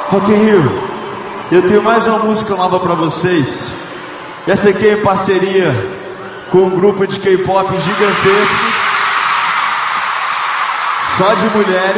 Rock in Rio, eu tenho mais uma música nova pra vocês. Essa aqui é em parceria com um grupo de K-pop gigantesco, só de mulheres.